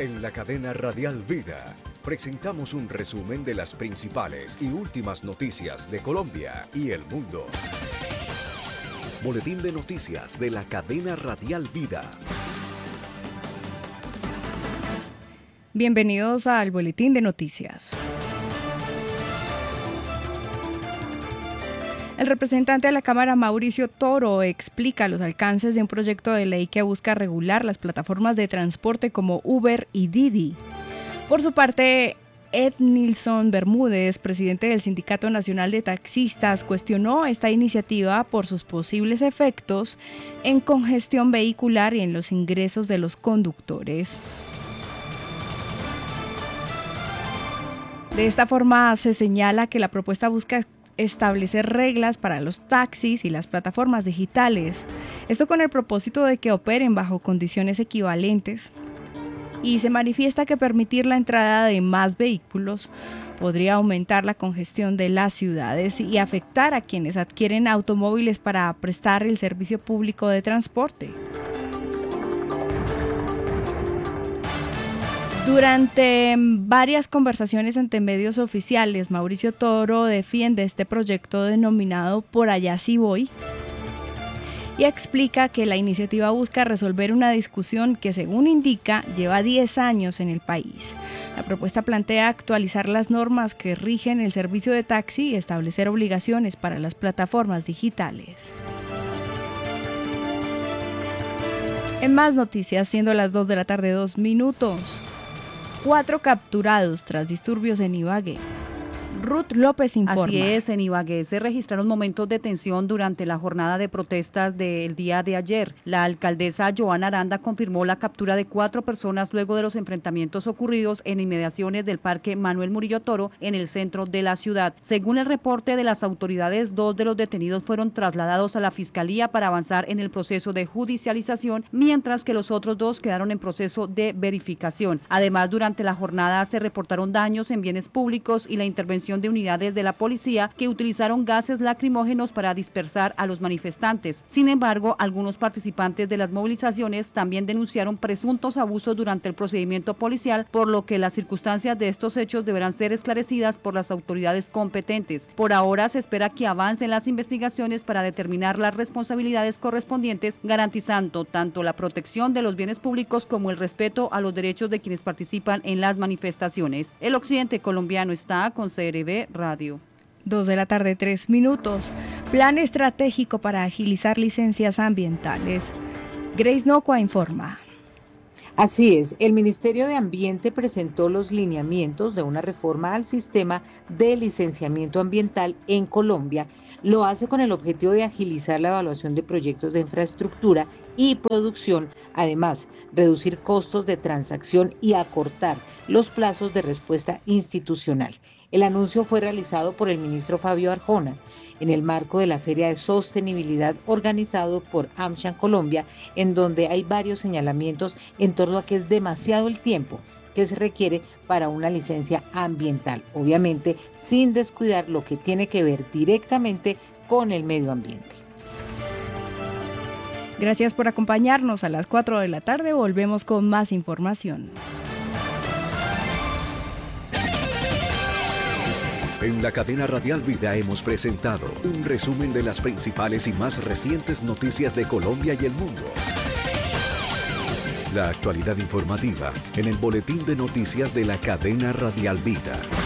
En la cadena Radial Vida presentamos un resumen de las principales y últimas noticias de Colombia y el mundo. Boletín de noticias de la cadena Radial Vida. Bienvenidos al Boletín de Noticias. El representante de la Cámara, Mauricio Toro, explica los alcances de un proyecto de ley que busca regular las plataformas de transporte como Uber y Didi. Por su parte, Ed Nilson Bermúdez, presidente del Sindicato Nacional de Taxistas, cuestionó esta iniciativa por sus posibles efectos en congestión vehicular y en los ingresos de los conductores. De esta forma, se señala que la propuesta busca establecer reglas para los taxis y las plataformas digitales, esto con el propósito de que operen bajo condiciones equivalentes, y se manifiesta que permitir la entrada de más vehículos podría aumentar la congestión de las ciudades y afectar a quienes adquieren automóviles para prestar el servicio público de transporte. Durante varias conversaciones ante medios oficiales, Mauricio Toro defiende este proyecto denominado Por allá sí voy y explica que la iniciativa busca resolver una discusión que, según indica, lleva 10 años en el país. La propuesta plantea actualizar las normas que rigen el servicio de taxi y establecer obligaciones para las plataformas digitales. En más noticias, siendo las 2 de la tarde, 2 minutos. 4 capturados tras disturbios en Ibagué. Ruth López informa. Así es, en Ibagué se registraron momentos de tensión durante la jornada de protestas del día de ayer. La alcaldesa Joana Aranda confirmó la captura de 4 personas luego de los enfrentamientos ocurridos en inmediaciones del Parque Manuel Murillo Toro en el centro de la ciudad. Según el reporte de las autoridades, 2 de los detenidos fueron trasladados a la fiscalía para avanzar en el proceso de judicialización, mientras que los otros 2 quedaron en proceso de verificación. Además, durante la jornada se reportaron daños en bienes públicos y la intervención de unidades de la policía que utilizaron gases lacrimógenos para dispersar a los manifestantes. Sin embargo, algunos participantes de las movilizaciones también denunciaron presuntos abusos durante el procedimiento policial, por lo que las circunstancias de estos hechos deberán ser esclarecidas por las autoridades competentes. Por ahora se espera que avancen las investigaciones para determinar las responsabilidades correspondientes, garantizando tanto la protección de los bienes públicos como el respeto a los derechos de quienes participan en las manifestaciones. El occidente colombiano está con CRB Radio. 2 de la tarde, 3 minutos. Plan estratégico para agilizar licencias ambientales. Grace Nocua informa. Así es, el Ministerio de Ambiente presentó los lineamientos de una reforma al sistema de licenciamiento ambiental en Colombia. Lo hace con el objetivo de agilizar la evaluación de proyectos de infraestructura y producción, además, reducir costos de transacción y acortar los plazos de respuesta institucional. El anuncio fue realizado por el ministro Fabio Arjona en el marco de la Feria de Sostenibilidad organizado por AmCham Colombia, en donde hay varios señalamientos en torno a que es demasiado el tiempo que se requiere para una licencia ambiental, obviamente sin descuidar lo que tiene que ver directamente con el medio ambiente. Gracias por acompañarnos. A las 4 de la tarde volvemos con más información. En la cadena Radial Vida hemos presentado un resumen de las principales y más recientes noticias de Colombia y el mundo. La actualidad informativa en el Boletín de Noticias de la cadena Radial Vida.